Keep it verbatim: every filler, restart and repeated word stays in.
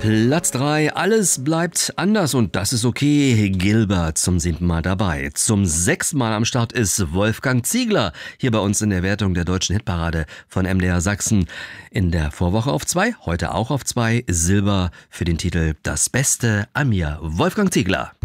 Platz drei, alles bleibt anders und das ist okay. Gilbert zum siebten Mal dabei. Zum sechsten Mal am Start ist Wolfgang Ziegler, hier bei uns in der Wertung der deutschen Hitparade von M D R Sachsen. In der Vorwoche auf zwei, heute auch auf zwei, Silber für den Titel Das Beste an mir. Wolfgang Ziegler.